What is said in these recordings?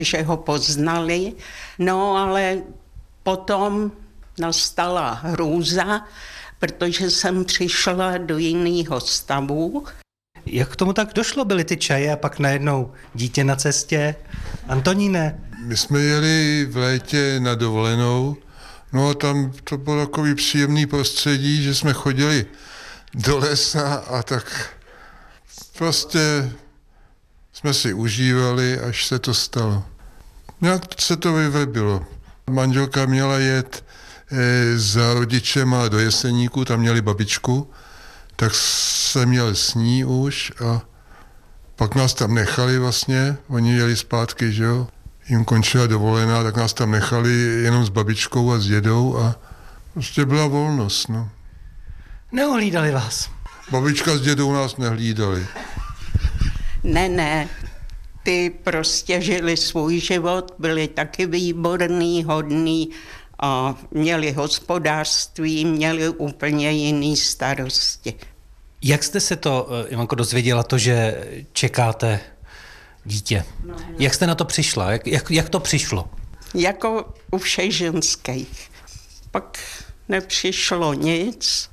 že ho poznali. No ale potom nastala hrůza, protože jsem přišla do jiného stavu. Jak k tomu tak došlo? Byly ty čaje a pak najednou dítě na cestě? Antoníne? My jsme jeli v létě na dovolenou, no a tam to bylo takový příjemný prostředí, že jsme chodili do lesa a tak prostě jsme si užívali, až se to stalo. Nějak se to vyvrbilo. Manželka měla jet za rodičema do Jeseníku, tam měli babičku, tak jsem měl s ní už a pak nás tam nechali vlastně, oni jeli zpátky, že jo. Jim končila dovolená, tak nás tam nechali jenom s babičkou a s dědou a prostě byla volnost, no. Neohlídali vás? Babička s dědou nás nehlídali. Ne, ty prostě žili svůj život, byli taky výborný, hodný a měli hospodářství, měli úplně jiný starosti. Jak jste se to, Ivanko, dozvěděla to, že čekáte dítě? Jak jste na to přišla? Jak to přišlo? Jako u všech ženských. Pak nepřišlo nic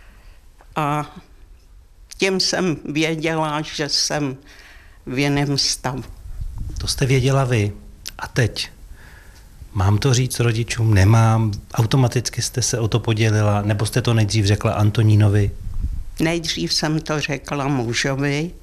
a tím jsem věděla, že jsem v jiném stavu. To jste věděla vy. A teď? Mám to říct rodičům? Nemám? Automaticky jste se o to podělila? Nebo jste to nejdřív řekla Antonínovi? Nejdřív jsem to řekla mužovi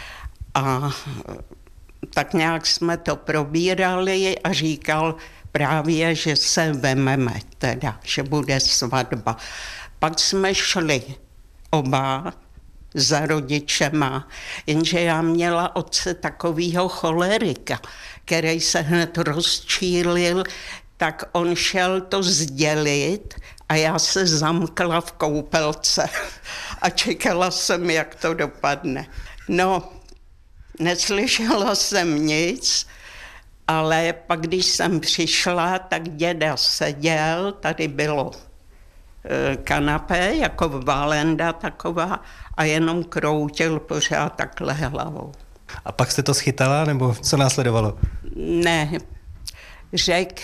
a tak nějak jsme to probírali a říkal právě, že se vememe teda, že bude svatba. Pak jsme šli oba za rodičema, jenže já měla otce takovýho cholerika, který se hned rozčílil, tak on šel to sdělit a já se zamkla v koupelce a čekala jsem, jak to dopadne. No, neslyšela jsem nic, ale pak, když jsem přišla, tak děda seděl, tady bylo kanapé, jako válenda taková, a jenom kroutil pořád takhle hlavou. A pak jste to schytala, nebo co následovalo? Ne, řekl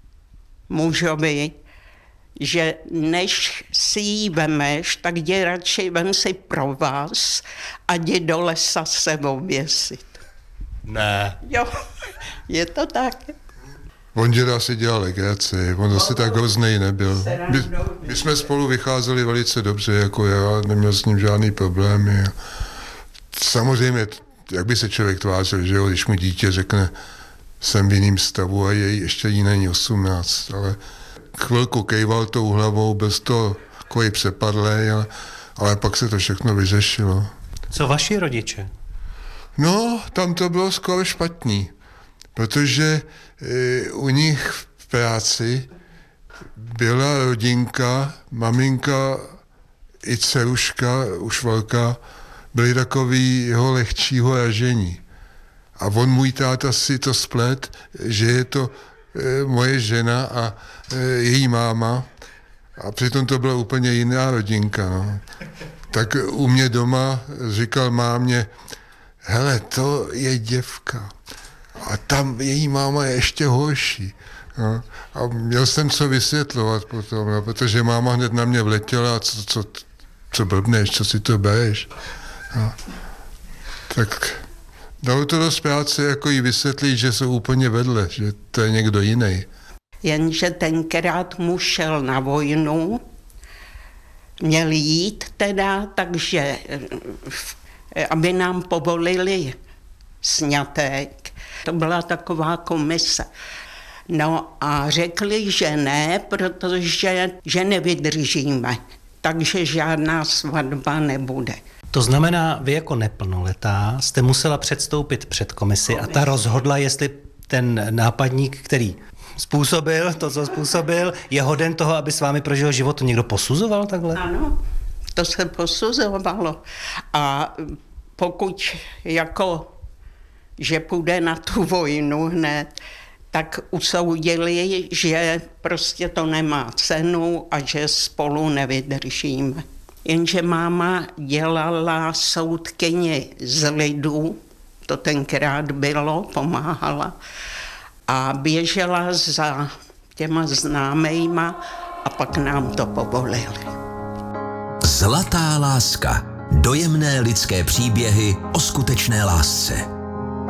mužovi, že než si ji vemeš, tak jdi radši vem si pro vás a jdi do lesa se oběsit. Ne. Jo, je to tak. On děda si dělal legraci, on zase tak hroznej nebyl. My jsme spolu vycházeli velice dobře, jako já, neměl s ním žádný problémy. Samozřejmě, jak by se člověk tvářil, že jo, když mu dítě řekne, jsem v jiném stavu a ještě jí není 18, ale chvilku kejval tou hlavou, bez toho takový přepadlej, ale pak se to všechno vyřešilo. Co vaši rodiče? No, tam to bylo skoro špatný, protože u nich v práci byla rodinka, maminka i dceruška, už velká, byli takový jeho lehčího ražení. A on, můj táta, si to splet, že je to moje žena a její máma. A přitom to byla úplně jiná rodinka. No. Tak u mě doma říkal mámě, hele, to je děvka. A tam její máma je ještě horší. No. A měl jsem co vysvětlovat potom, no, protože máma hned na mě vletěla, co blbneš, co si to bereš. No. Tak dalo to dost práce, jako jí vysvětlit, že jsou úplně vedle, že to je někdo jiný. Jenže tenkrát muž šel na vojnu, měl jít teda, takže aby nám povolili sňatek. To byla taková komise. No a řekli, že ne, protože že nevydržíme, takže žádná svatba nebude. To znamená, vy jako neplnoletá jste musela předstoupit před komisi a ta rozhodla, jestli ten nápadník, který způsobil to, co způsobil, je hoden toho, aby s vámi prožil život. To někdo posuzoval takhle? Ano, to se posuzovalo. A pokud jako, že půjde na tu vojnu hned, tak usoudili, že prostě to nemá cenu a že spolu nevydržíme. Jenže máma dělala soudkyni z lidu, to tenkrát bylo, pomáhala, a běžela za těma známejma a pak nám to povolili. Zlatá láska. Dojemné lidské příběhy o skutečné lásce.